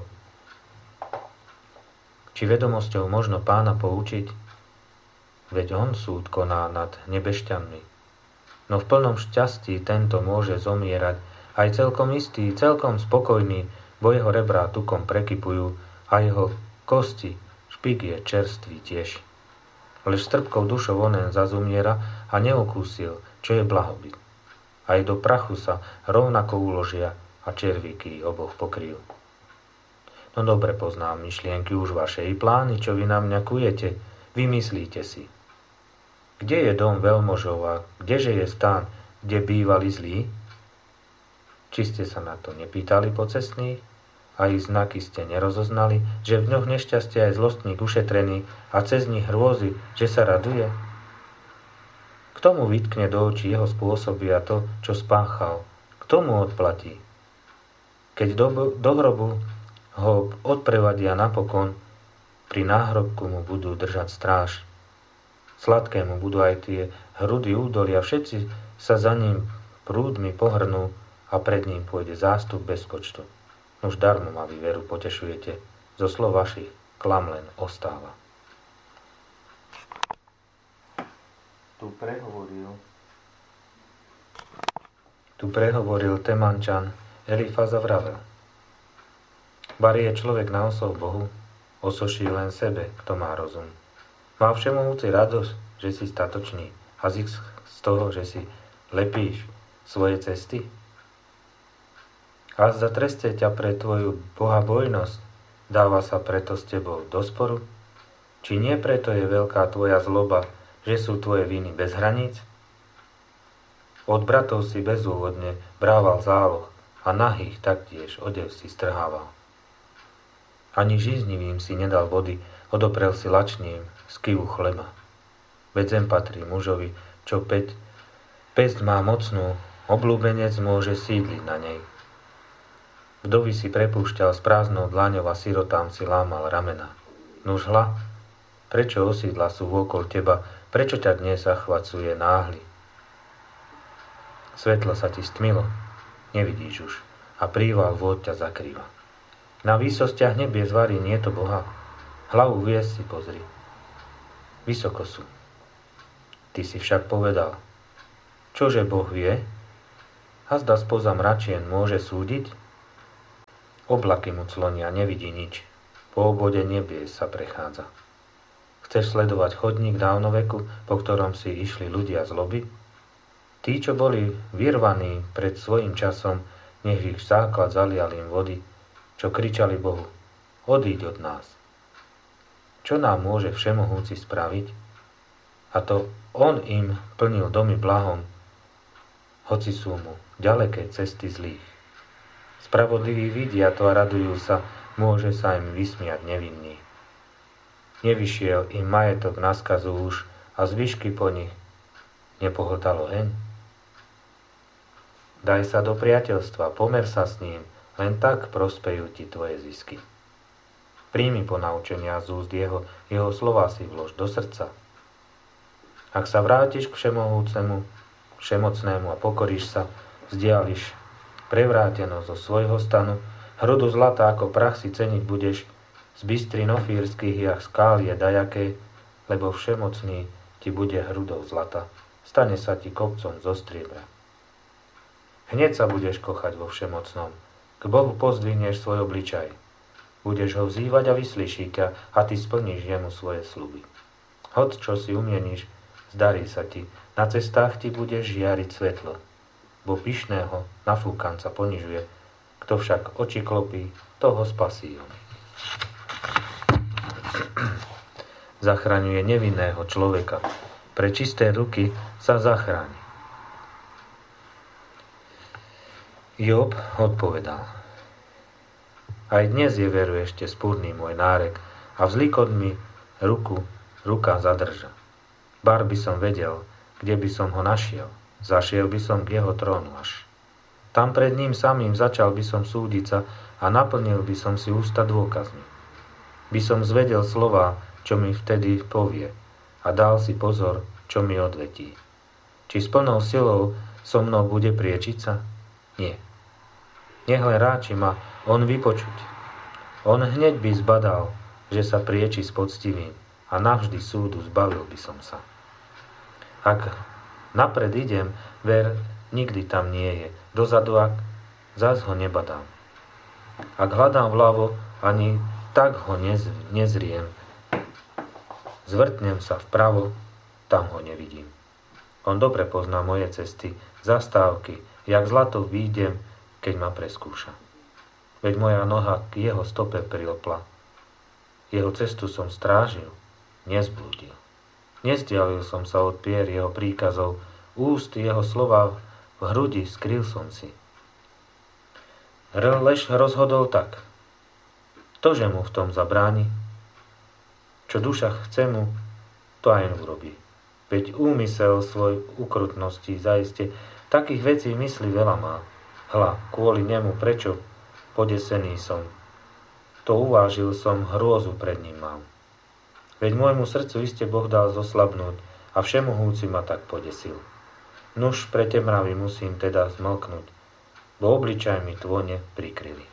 Či vedomosťou možno Pána poučiť? Veď on súd koná nad nebešťanmi. No v plnom šťastí tento môže zomierať, aj celkom istý, celkom spokojný, bo jeho rebrá tukom prekypujú a jeho kosti, špik je čerstvý tiež. Lež s trpkou dušou onen zazumiera a neokúsil, čo je blahobyt. Aj do prachu sa rovnako uložia a červíky oboch pokryjú. No dobre poznám myšlienky už vaše i plány, čo vy na mňa kujete, vymyslíte si. Kde je dom veľmožov a kdeže je stán, kde bývali zlí? Či ste sa na to nepýtali pocestných? A ich znaky ste nerozoznali, že v ňoch nešťastia je zlostník ušetrený a cez nich hrôzy, že sa raduje? Kto mu vytkne do očí jeho spôsoby a to, čo spáchal? Kto mu odplatí? Keď do, do hrobu ho odprevadia napokon, pri náhrobku mu budú držať stráž. Sladkému budú aj tie hrudy údolia, všetci sa za ním prúdmi pohrnú a pred ním pôjde zástup bez počtu. Už darmo ma vy veru potešujete, zo slov vašich klam len ostáva. Tu prehovoril, tu prehovoril Temančan, Elifaza vravel: Bar je človek na osob Bohu, osoší len sebe, kto má rozum. Má všemohúci radosť, že si statočný a zisk z toho, že si lepíš svoje cesty? A za treste ťa pre tvoju bohabojnosť dáva sa preto s tebou do sporu? Či nie preto je veľká tvoja zloba, že sú tvoje viny bez hraníc? Od bratov si bezúvodne brával záloh a nahých taktiež odev si strhával. Ani žíznivým si nedal vody, odoprel si lačným z kivu chleba. Veď zem patrí mužovi, čo päť, päsť má mocnú, obľúbenec môže sídliť na nej. Vdovy si prepúšťal s prázdnou dlaňou a sirotám si lámal ramena. Nuž hla, prečo osídla sú vôkol teba, prečo ťa dnes zachvacuje náhly? Svetlo sa ti stmilo, nevidíš už, a príval vôd ťa zakrýva. Na výsostiach nebie zvarí nie to Boha, hlavu hviezd si pozri. Vysoko sú. Ty si však povedal: Čože Boh vie? A zda spoza mračien môže súdiť? Oblaky mu clonia, nevidí nič. Po obode nebies sa prechádza. Chceš sledovať chodník dávnoveku, po ktorom si išli ľudia z loby? Tí, čo boli vyrvaní pred svojim časom, nech ich základ zalial im vody, čo kričali Bohu, odíď od nás. Čo nám môže Všemohúci spraviť? A to on im plnil domy blahom, hoci sú mu ďaleké cesty zlých. Spravodliví vidia to a radujú sa, môže sa im vysmiať nevinný. Nevyšiel im majetok na skazu už a zvyšky po nich nepohltalo heň. Daj sa do priateľstva, pomer sa s ním, len tak prospejú ti tvoje zisky. Príjmi ponaučenia z úst jeho, jeho slová si vlož do srdca. Ak sa vrátiš k Všemohúcemu, Všemocnému a pokoríš sa, vzdiališ prevrátenosť zo svojho stanu, hrudu zlata ako prach si ceniť budeš, z bystrin ofírskych jak skál je dajaké, lebo Všemocný ti bude hrudou zlata, stane sa ti kopcom zo striebra. Hneď sa budeš kochať vo Všemocnom, k Bohu pozdvihneš svoj obličaj, budeš ho vzývať a vyslyší ťa a ty splníš jemu svoje sľuby. Hoď čo si umieníš, zdarí sa ti, na cestách ti budeš žiariť svetlo, bo pyšného nafúkanca ponižuje, kto však oči klopí, toho spasí on. Zachraňuje nevinného človeka, pre čisté ruky sa zachráni. Job odpovedal: Aj dnes je veru ešte spúrny môj nárek a vzlikot mi ruku ruka zadrža. Bar by som vedel, kde by som ho našiel, zašiel by som k jeho trónu až. Tam pred ním samým začal by som súdiť sa a naplnil by som si ústa dôkazmi. By som zvedel slová, čo mi vtedy povie, a dal si pozor, čo mi odvetí. Či s plnou silou so mnou bude priečiť sa? Nie. Nech len ráči ma on vypočuť. On hneď by zbadal, že sa prieči s poctivým a navždy súdu zbavil by som sa. Ak napred idem, ver, nikdy tam nie je. Dozadu, ak zas ho nebadám. Ak hľadám vľavo, ani tak ho nez, nezriem. Zvrtnem sa vpravo, tam ho nevidím. On dobre pozná moje cesty, zastávky, jak zlato výjdem, keď ma preskúša. Veď moja noha k jeho stope prilpla. Jeho cestu som strážil, nezblúdil. Nezdialil som sa od pier jeho príkazov, úst jeho slova v hrudi skryl som si. Lež rozhodol tak. Tože mu v tom zabráni? Čo duša chce mu, to aj urobí. Veď úmysel svoj ukrutnosti zaiste, takých vecí mysli veľa má. Hľa, kvôli nemu prečo podesený som. To uvážil som, hrôzu pred ním mám. Veď môjmu srdcu iste Boh dal zoslabnúť a Všemohúci ma tak podesil. Nuž pre temravy musím teda zmlknúť, bo obličaj mi tvone prikryli.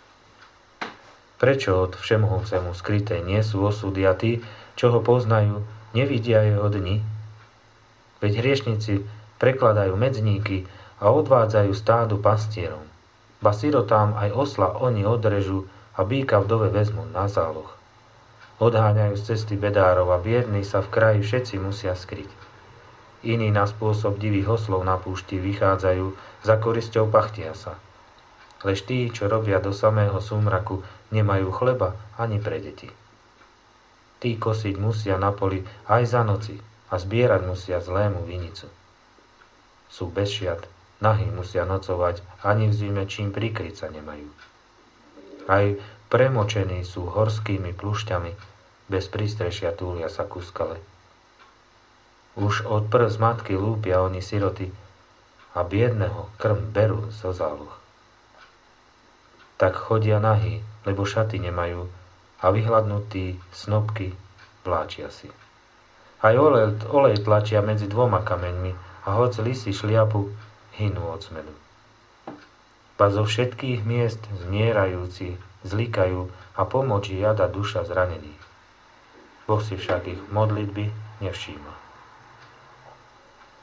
Prečo od Všemohúcemu skryté nie sú osudy a tí, čo ho poznajú, nevidia jeho dni? Veď hriešnici prekladajú medzníky a odvádzajú stádu pastierom. Ba sirotám aj osla oni odrežú a býka vdove vezmú na záloh. Odháňajú z cesty bedárov a biední sa v kraji všetci musia skryť. Iní na spôsob divých oslov na púšti vychádzajú, za korisťou pachtia sa. Lež tí, čo robia do samého súmraku, nemajú chleba ani pre deti. Tí kosiť musia na poli aj za noci a zbierať musia zlému vinicu. Sú bez šiat, nahý musia nocovať, ani v zime čím prikryť sa nemajú. Aj premočení sú horskými plušťami, bez prístrešia túlia sa ku skale. Už od prv z matky lúpia oni siroty a biedného krm berú zo záloh. Tak chodia nahý, lebo šaty nemajú a vyhladnutí snopky vláčia si. Aj olej, olej tlačia medzi dvoma kameňmi a hoď lisy šliapu, hynú od smedu. Pa zo všetkých miest zmierajúci zlikajú a pomoc žiada duša zranených. Boh si však ich modlitby nevšíma.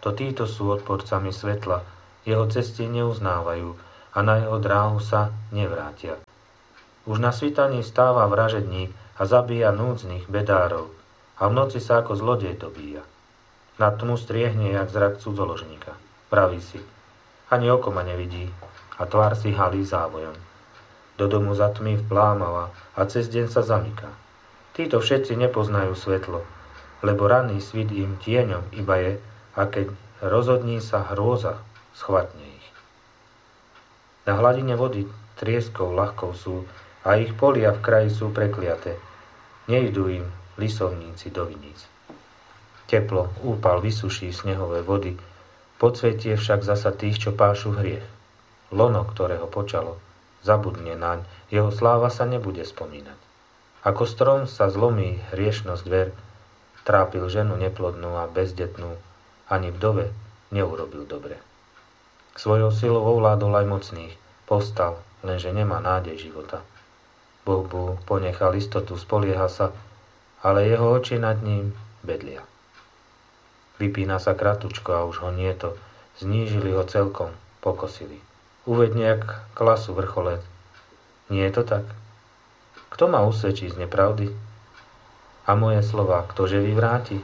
to títo sú odporcami svetla, jeho cesty neuznávajú a na jeho dráhu sa nevrátia. Už na svítaní stáva vražedník a zabíja núdznych bedárov a v noci sa ako zlodej dobíja. Na tmu striehne jak zrak cudzoložníka. Praví si, ani oko ma nevidí a tvár si halí závojom. Do domu za tmy vplámava a cez deň sa zamyká. Títo všetci nepoznajú svetlo, lebo ranný svit im tieňom iba je, a keď rozhodní sa hrôza, schvatne ich. Na hladine vody trieskou ľahkou sú a ich polia v kraji sú prekliaté. Nejdú im lisovníci do viníc. Teplo, úpal vysuší snehové vody, podsvetie však zasa tých, čo pášu hriech. Lono, ktorého počalo, zabudne naň, jeho sláva sa nebude spomínať. Ako strom sa zlomí hriešnosť ver, trápil ženu neplodnú a bezdetnú, ani vdove neurobil dobre. Svojou silou ovládol aj mocných, povstal, lenže nemá nádej života. Boh mu ponechal istotu, spolieha sa, ale jeho oči nad ním bedlia. Vypína sa kratučko a už ho nieto, znížili ho celkom, pokosili. Uveď nejak klasu vrcholec. Nie je to tak? Kto ma usvedčí z nepravdy? A moje slova ktože vyvráti?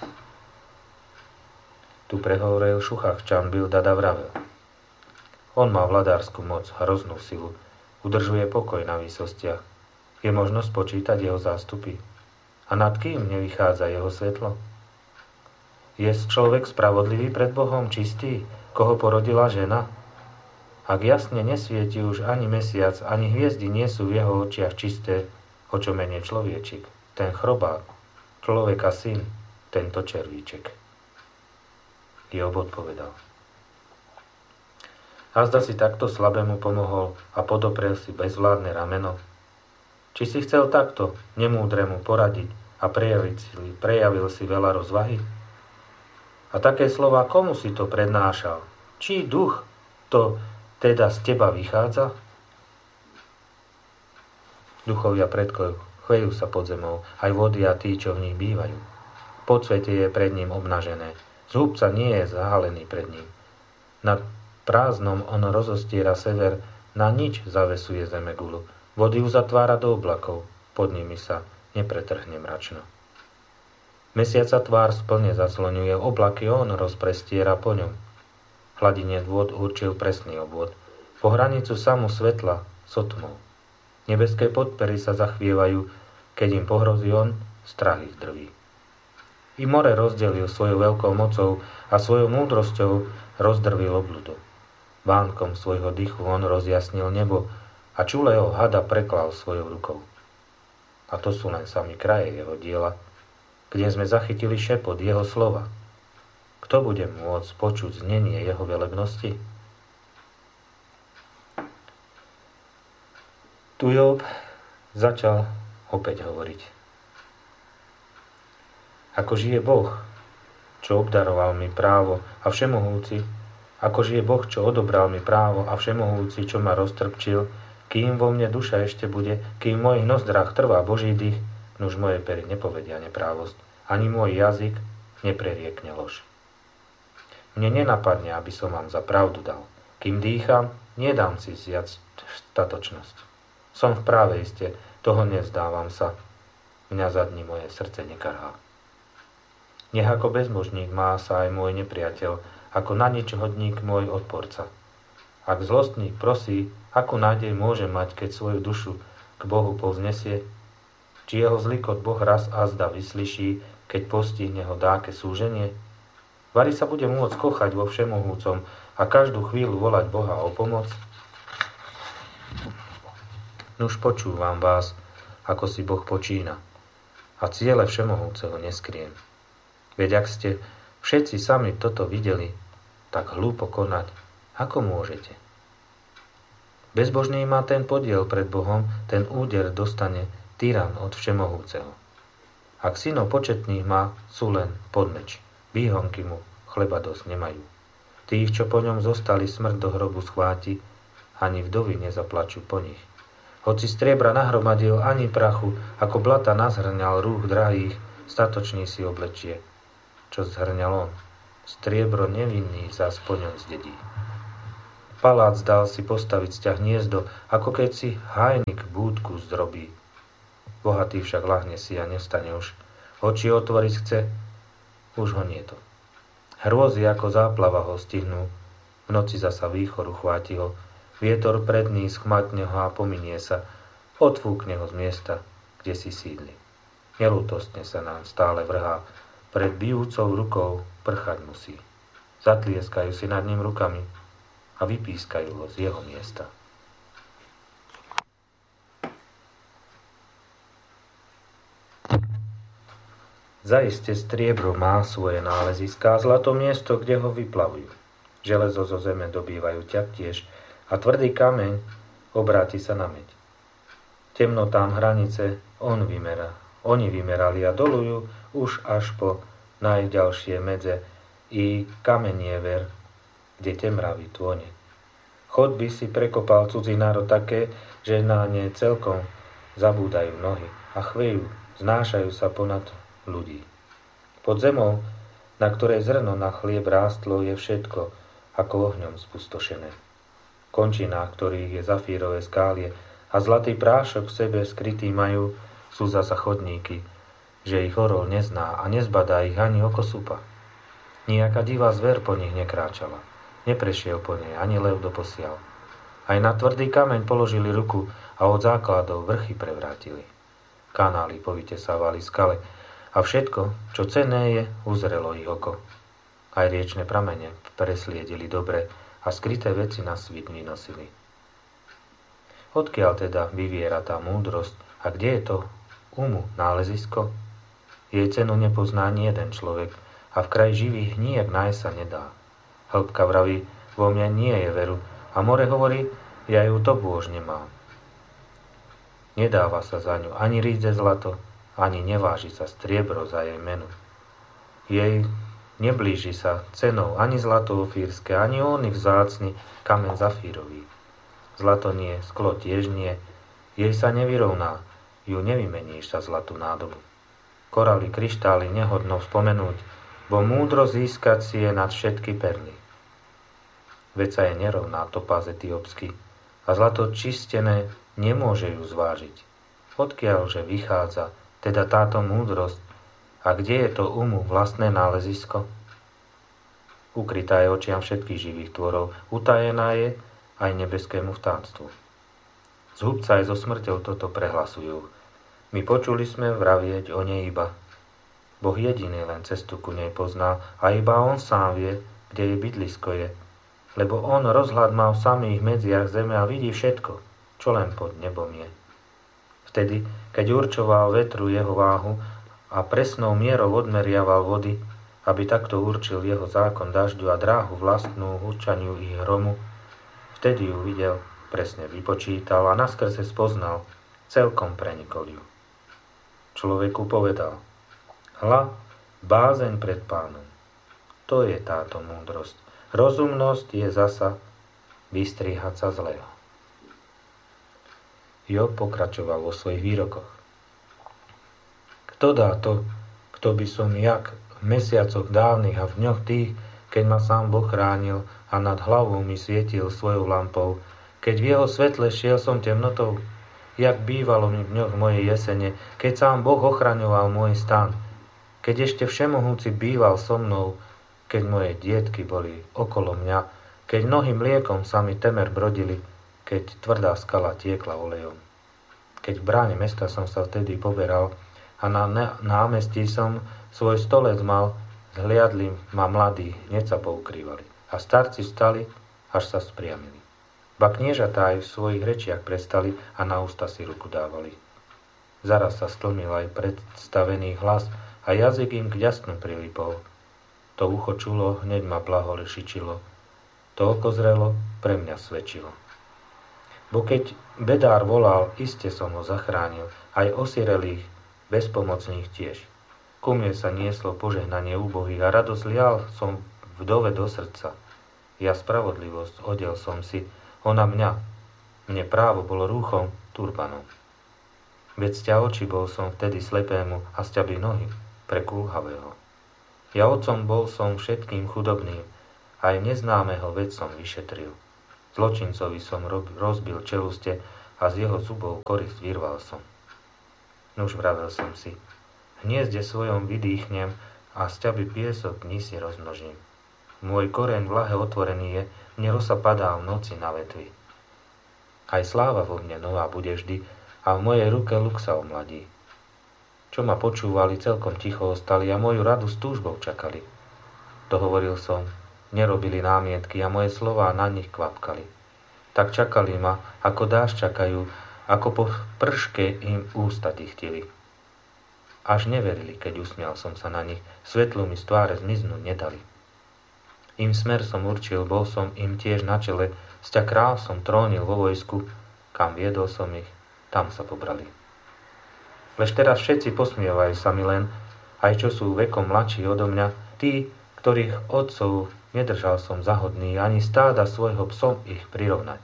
Tu prehovoril Šuchachčan Bildada vravel. On má vladárskú moc, hroznú silu, udržuje pokoj na výsostiach. Je možno spočítať jeho zástupy. A nad kým nevychádza jeho svetlo? Je človek spravodlivý pred Bohom, čistý, koho porodila žena? Ak jasne nesvieti už ani mesiac, ani hviezdy nie sú v jeho očiach čisté, o čo menej človečik, ten chrobák, človeka syn, tento červíček. Job odpovedal. A zda si takto slabému pomohol a podoprel si bezvládne rameno? Či si chcel takto nemúdremu poradiť a prejavil si, prejavil si veľa rozvahy? A také slova komu si to prednášal? Čí duch to teda z teba vychádza? Duchovia predkov chvejú sa pod zemou, aj vody a tí, čo v nich bývajú. Podsvetie je pred ním obnažené. Zhubca nie je zahalený pred ním. Nad prázdnom on rozostiera sever, na nič zavesuje zeme gulu. Vody uzatvára do oblakov, pod nimi sa nepretrhne mračno. Mesiaca tvár splne zasloňuje, oblaky on rozprestiera po ňom. Hladine vôd určil presný obvod, po hranicu samu svetla sotmou. Nebeské podpery sa zachvievajú, keď im pohrozí on, strach ich drví. I more rozdelil svojou veľkou mocou a svojou múdrosťou rozdrvil obľudu. Vánkom svojho dychu on rozjasnil nebo a čulého hada preklal svojou rukou. A to sú len sami kraje jeho diela, kde sme zachytili šepot jeho slova. Kto bude môcť počuť znenie jeho velebnosti? Tu Job začal opäť hovoriť. Ako žije Boh, čo obdaroval mi právo a všemohúci, ako žije Boh, čo odobral mi právo a všemohúci, čo ma roztrpčil, kým vo mne duša ešte bude, kým v mojich nozdrách trvá Boží dých, nuž moje pery nepovedia neprávosť, ani môj jazyk nepreriekne lož. Mne nenapadne, aby som vám za pravdu dal. Kým dýcham, nedám si zjať statočnosť. Som v práve iste, toho nevzdávam sa. Mňa za dní moje srdce nekarhá. Nech ako bezmožník má sa aj môj nepriateľ, ako na nič hodník môj odporca. Ak zlostník prosí, akú nádej môže mať, keď svoju dušu k Bohu povznesie? Či jeho zlikot Boh raz azda vyslyší, keď postihne ho dáke súženie? Vari sa bude môcť kochať vo všemohúcom a každú chvíľu volať Boha o pomoc? Nuž počúvam vás, ako si Boh počína, a ciele všemohúceho neskriem. Veď ak ste všetci sami toto videli, tak hlúpo konať, ako môžete? Bezbožný má ten podiel pred Bohom, ten úder dostane tyran od všemohúceho. Ak synov početných má, sú len podmeč, výhonky mu chleba dosť nemajú. Tých, čo po ňom zostali, smrť do hrobu schváti, ani vdovy nezaplačú po nich. Hoci striebra nahromadil, ani prachu, ako blata nazhrňal rúch drahých, statočný si oblečie, čo zhrňal on. striebro nevinný zas po ňom zdedí. Palác dal si postaviť z ťa hniezdo, ako keď si hajnik búdku zdrobí. Bohatý však ľahne si a nevstane už. Oči otvoriť chce, už ho nie to. Hrôzy ako záplava ho stihnú, v noci zasa výchoru chváti ho, vietor predný schmatne ho a pominie sa, odfúkne ho z miesta, kde si sídli. Nelútostne sa nám stále vrhá, pred bijúcou rukou prchať musí. Zatlieskajú si nad ním rukami a vypískajú ho z jeho miesta. Zaiste striebro má svoje náleziská, zlato miesto, kde ho vyplavujú. Železo zo zeme dobývajú taktiež a tvrdý kameň obráti sa na meď. Temnotám hranice on vymerá, oni vymerali a dolujú už až po najďalšie medze i kameniever, kde temravý tône. Chodby si prekopal cudzí národ také, že na ne celkom zabúdajú nohy a chvejú, znášajú sa ponad ľudí. Pod zemou, na ktorej zrno na chlieb rástlo, je všetko ako ohňom spustošené. V končinách, ktorých je zafírové skálie a zlatý prášok v sebe skrytý majú, sú zasa chodníky, že ich orol nezná a nezbadá ich ani oko súpa. Nijaká divá zver po nich nekráčala. Neprešiel po nej ani lev doposiaľ. Aj na tvrdý kameň položili ruku a od základov vrchy prevrátili. Kanály povytesávali skale a všetko, čo cenné je, uzrelo ich oko. Aj riečne pramene presliedili dobre a skryté veci na svit vynosili. Odkiaľ teda vyviera tá múdrosť a kde je to umu nálezisko? Jej cenu nepozná ani jeden človek a v kraji živých nijak nájsť sa nedá. Hĺbka vraví, vo mne nie je veru a more hovorí, ja ju to bôž nemám. Nedáva sa za ňu ani rídze zlato, ani neváži sa striebro za jej menu. Jej neblíži sa cenou ani zlato ofírske, ani ony vzácny kameň zafírový. Zlato nie, sklo tiež nie, jej sa nevyrovná, ju nevymeníš za zlatú nádobu. Korály, kryštály nehodno spomenúť, bo múdro získať si je nad všetky perly. Veca je nerovná topáz etiópsky a zlato čistené nemôže ju zvážiť. Odkiaľže vychádza teda táto múdrosť a kde je to umu vlastné nálezisko? Ukrytá je očiam všetkých živých tvorov, utajená je aj nebeskému vtáctvu. Zhubca aj so smrťou toto prehlasujú. My počuli sme vravieť o nej iba. Boh jediný len cestu ku nej pozná a iba on sám vie, kde jej bydlisko je, lebo on rozhľad má v samých medziach zeme a vidí všetko, čo len pod nebom je. Vtedy, keď určoval vetru jeho váhu a presnou mierou odmeriaval vody, aby takto určil jeho zákon dažďu a dráhu vlastnú húčaniu ich hromu, vtedy ju videl, presne vypočítal a naskrze spoznal, celkom prenikol ju. Človeku povedal, hľa, bázeň pred pánom. To je táto múdrosť. Rozumnosť je zasa vystriehať sa zlého. Job pokračoval vo svojich výrokoch. Kto dá to, kto by som jak v mesiacoch dávnych a v dňoch tých, keď ma sám Boh chránil a nad hlavou mi svietil svojou lampou, keď v jeho svetle šiel som temnotou, jak bývalo mi v dňoch mojej jesene, keď sám Boh ochraňoval môj stan, keď ešte všemohúci býval so mnou, keď moje dietky boli okolo mňa, keď nohy mliekom sa mi temer brodili, keď tvrdá skala tiekla olejom. Keď v bráne mesta som sa vtedy poberal a na námestí som svoj stolec mal, zhliadli ma mladí, hneď sa poukrývali. A starci vstali, až sa spriamili. Ba kniežatá aj v svojich rečiach prestali a na ústa si ruku dávali. Zaraz sa stlmil aj predstavený hlas a jazyk im k ďasnu prilipol. To ucho čulo, hneď ma blaho lešičilo. To oko zrelo, pre mňa svedčilo. Bo keď bedár volal, iste som ho zachránil, aj osirelých, bezpomocných tiež. Ku mne sa nieslo požehnanie úbohých a radosť lial som vdove do srdca. Ja spravodlivosť odel som si, ona mňa. Mne právo bolo rúchom, turbanom. Veď sťa oči bol som vtedy slepému a sťa by nohy pre kulhavého. Ja otcom bol som všetkým chudobným, aj neznámeho vec som vyšetril. Zločincovi som rob, rozbil čeluste a z jeho zubov korist vyrval som. Nuž vravel som si, hniezde svojom vydýchnem a z ťaby piesok dni si rozmnožím. Môj koreň vlahe otvorený je, mne rosa padá v noci na vetvy. Aj sláva vo mne nová bude vždy a v mojej ruke luk sa omladí. Čo ma počúvali, celkom ticho ostali a moju radu s túžbou čakali. Dohovoril som, nerobili námietky a moje slová na nich kvapkali. Tak čakali ma, ako dážď čakajú, ako po prške im ústa dychtili. Až neverili, keď usmial som sa na nich, svetlu mi z tváre zmiznúť nedali. Im smer som určil, bol som im tiež na čele, sťa kráľ som trónil vo vojsku, kam viedol som ich, tam sa pobrali. Lež teraz všetci posmievajú sa mi len, aj čo sú vekom mladší odo mňa, tí, ktorých otcov nedržal som zahodný, ani stáda svojho psom ich prirovnať.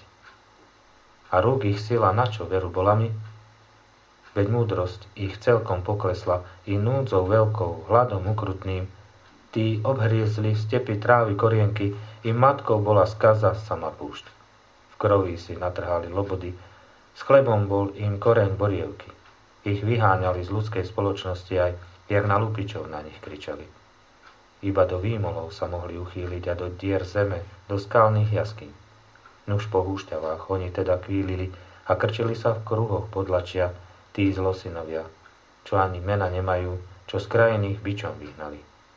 A rúk ich sila na čo veru bola mi? Veď múdrosť ich celkom poklesla, i núdzou veľkou, hladom ukrutným, tí obhriezli v stepi trávy korienky, i matkou bola skaza sama púšť. V kroví si natrhali lobody, s chlebom bol im koreň borievky. Ich vyháňali z ľudskej spoločnosti aj, jak na lupičov na nich kričali. Iba do výmolov sa mohli uchýliť a do dier zeme, do skalných jaskýň. Nuž po húšťavách oni teda kvílili a krčili sa v kruhoch podlačia, tí zlosinovia, čo ani mena nemajú, čo z krajených bičom vyhnali.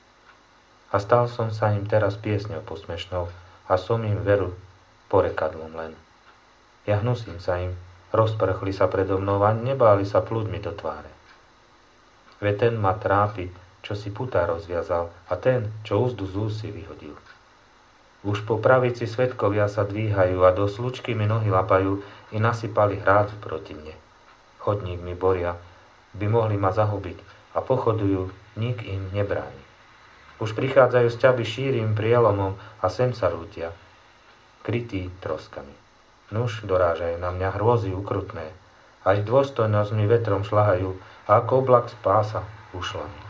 A stal som sa im teraz piesňou posmešnou a som im veru porekadlom len. Ja hnusím sa im, rozprchli sa predo mnou a nebáli sa plúť mi do tváre. Veď ten ma trápi, čo si putá rozviazal a ten, čo úzdu z úst si vyhodil. Už po pravici svedkovia sa dvíhajú a do slučky mi nohy lapajú i nasypali hrádzu proti mne. Chodník mi boria, by mohli ma zahubiť a pochodujú, nik im nebráni. Už prichádzajú z ťaby šírim prielomom a sem sa rútia, krytí troskami. Nuž dorážajú na mňa hrôzy ukrutné, až dôstojnosť mi vetrom šľahajú a ako oblak z pása ušla mi.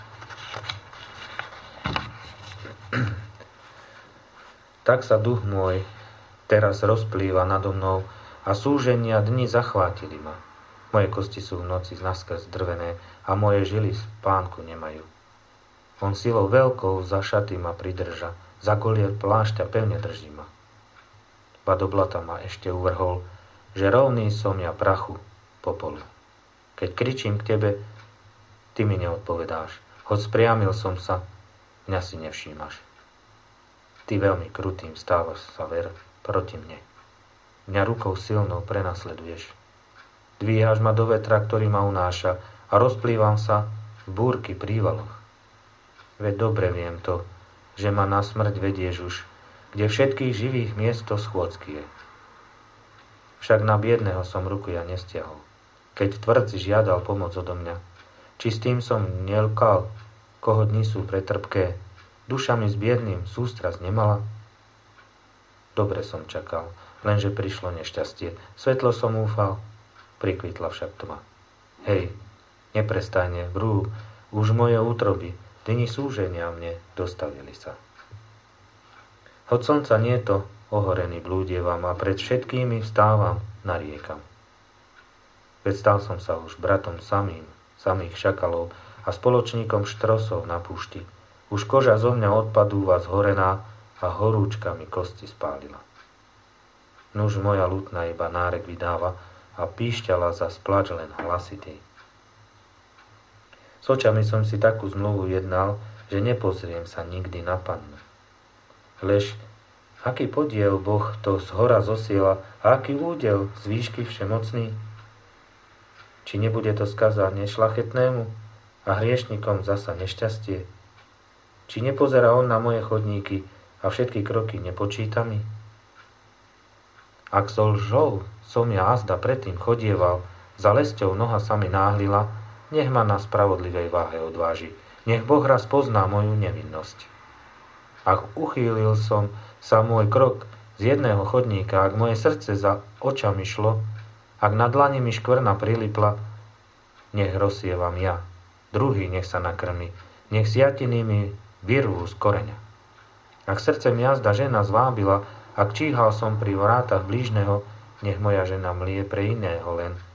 Tak sa duch môj teraz rozplýva nado mnou a súženia dni zachvátili ma. Moje kosti sú v noci naskrz drvené a moje žily spánku nemajú. On silou veľkou za šaty ma pridrža, za golier plášťa pevne drží ma. Ba do blata ma ešte uvrhol, že rovný som ja prachu popolu. Keď kričím k tebe, ty mi neodpovedáš, hoď spriamil som sa, mňa si nevšímaš. Ty veľmi krutým stávaš sa ver proti mne. Mňa rukou silnou prenasleduješ. Dvíhaš ma do vetra, ktorý ma unáša a rozplývam sa v búrky prívaloch. Veď dobre viem to, že ma na smrť vedieš už, kde všetkých živých miesto schôdzky je. Však na biedného som ruku ja nestiahol, keď tvrdci žiadal pomoc odo mňa. Či s tým som nelkal, koho dni sú pretrpké, duša mi s biedným sústrasť nemala? Dobre som čakal, lenže prišlo nešťastie. Svetlo som úfal, prikvitla však tma. Hej, neprestajne, vrú, už moje útroby, dni súženia mne dostavili sa. Od slnca nie to, ohorený blúdievam a pred všetkými vstávam, nariekam. Veď stal som sa už bratom samým, samých šakalov a spoločníkom štrosov na púšti. Už koža zo mňa odpadúva zhorená a horúčka mi kosti spálila. Nuž moja lutna iba nárek vydáva a píšťala za splač len hlasitý. S očami som si takú zmluvu jednal, že nepozriem sa nikdy na pannu. Lež aký podiel Boh to zhora zosiela a aký údel z výšky všemocný? Či nebude to skazať nešlachetnému a hriešnikom zasa nešťastie? Či nepozerá on na moje chodníky a všetky kroky nepočíta mi? Ak so lžou som ja azda predtým chodieval, za lesťou noha sa mi náhlila, nech ma na spravodlivej váhe odváži, nech Boh raz pozná moju nevinnosť. Ak uchýlil som sa môj krok z jedného chodníka, ak moje srdce za očami šlo, ak na dlani mi škvrna prilipla, nech rozsievam ja, druhý nech sa nakrmi, nech siatiny mi vyrvú z koreňa. Ak srdce mňa zda žena zvábila, ak číhal som pri vrátach blížneho, nech moja žena mlie pre iného len,